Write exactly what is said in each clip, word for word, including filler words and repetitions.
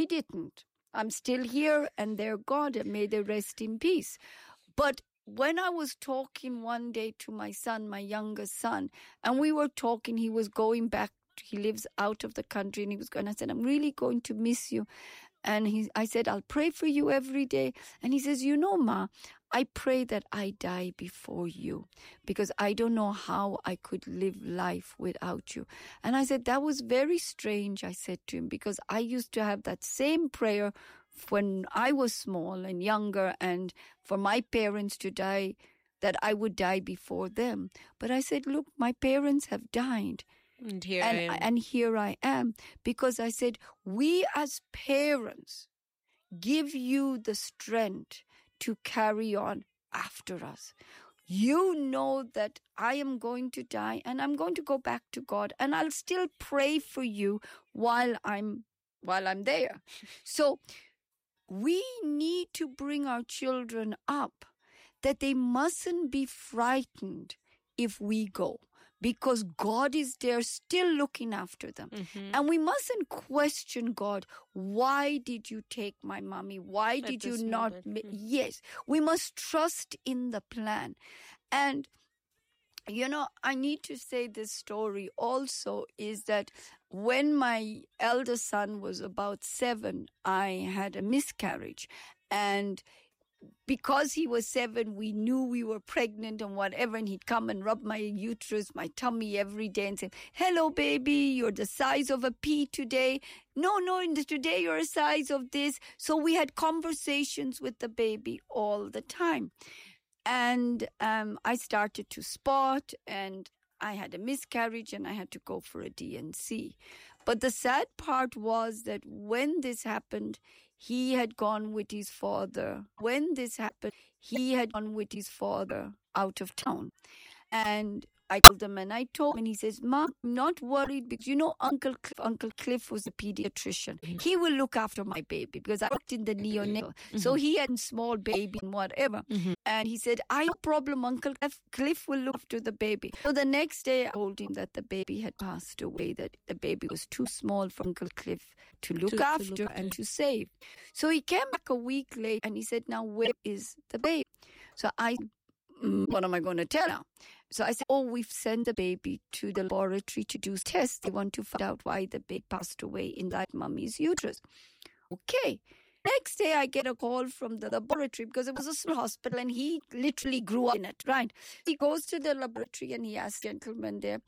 didn't. I'm still here and they're gone, and may they rest in peace. But when I was talking one day to my son, my youngest son, and we were talking, he was going back, he lives out of the country, and he was going, I said, I'm really going to miss you. And he, I said, I'll pray for you every day. And he says, you know, Ma, I pray that I die before you, because I don't know how I could live life without you. And I said, that was very strange, I said to him, because I used to have that same prayer when I was small and younger, and for my parents to die, that I would die before them. But I said, look, my parents have died. And here and, I am. And here I am. Because I said, we as parents give you the strength to carry on after us. You know that I am going to die and I'm going to go back to God, and I'll still pray for you while I'm while I'm there. So we need to bring our children up that they mustn't be frightened if we go, because God is there still looking after them. Mm-hmm. And we mustn't question God. Why did you take my mommy? Why At did you this not? moment. Ma-? Mm. Yes, we must trust in the plan. And, you know, I need to say this story also is that when my elder son was about seven, I had a miscarriage. And because he was seven, we knew we were pregnant and whatever, and he'd come and rub my uterus, my tummy every day and say, hello, baby, you're the size of a pea today. No, no, today you're the size of this. So we had conversations with the baby all the time. And um, I started to spot, and I had a miscarriage, and I had to go for a D and C. But the sad part was that when this happened, he had gone with his father. When this happened, he had gone with his father out of town. And I called him and I told him, and he says, Mom, I'm not worried because, you know, Uncle Cliff, Uncle Cliff was a pediatrician. Mm-hmm. He will look after my baby because I worked in the neonatal. Mm-hmm. So he had a small baby and whatever. Mm-hmm. And he said, I have no problem, Uncle Cliff. Cliff will look after the baby. So the next day I told him that the baby had passed away, that the baby was too small for Uncle Cliff to look to, after to look and after. to save. So he came back a week later and he said, now where is the baby? So I what am I going to tell now? So I said, oh, we've sent the baby to the laboratory to do tests. They want to find out why the baby passed away in that mummy's uterus. Okay. Next day, I get a call from the laboratory because it was a small hospital and he literally grew up in it, right? He goes to the laboratory and he asks the gentleman there,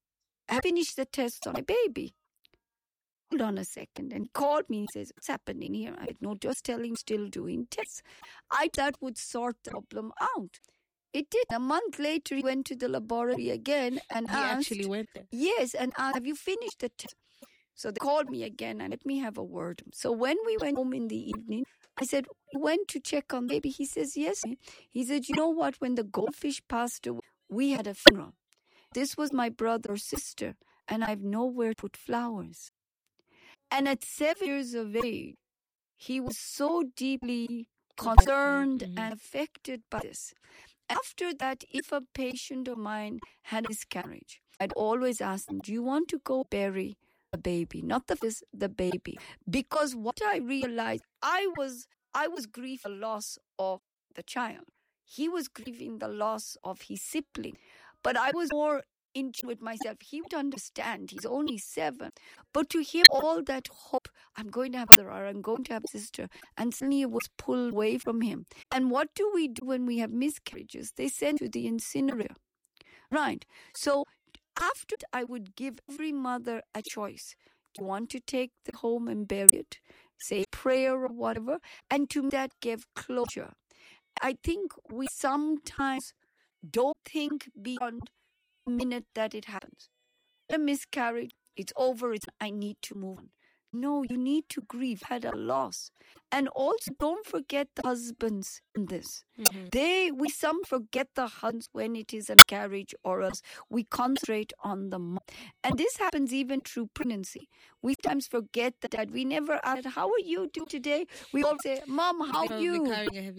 I finished the test on my baby. Hold on a second. And he called me and says, what's happening here? I said, no, just tell him still doing tests. I thought would sort the problem out. It did. A month later, he went to the laboratory again and he asked. actually went there. Yes, and asked, have you finished the test? So they called me again and let me have a word. So when we went home in the evening, I said, you went to check on baby? He says, yes. He said, you know what? When the goldfish passed away, we had a funeral. This was my brother or sister, and I have nowhere to put flowers. And at seven years of age, he was so deeply concerned mm-hmm. and affected by this. After that, if a patient of mine had a miscarriage, I'd always ask them, do you want to go bury the baby? Not the fetus, the baby. Because what I realized, I was I was grieving the loss of the child. He was grieving the loss of his sibling. But I was more in tune with myself. He would understand. He's only seven. But to hear all that hope, I'm going to have a brother or I'm going to have a sister, and suddenly it was pulled away from him. And what do we do when we have miscarriages? They send to the incinerator. Right. So after that, I would give every mother a choice. Do you want to take the home and bury it? Say a prayer or whatever. And to that give closure. I think we sometimes don't think beyond the minute that it happens. A miscarriage, it's over, it's, I need to move on. No, you need to grieve, had a loss. And also don't forget the husbands in this. Mm-hmm. They, we some forget the husbands when it is a miscarriage or else we concentrate on the mom. And this happens even through pregnancy. We sometimes forget that we never ask, how are you doing today? We all say, Mom, how are you?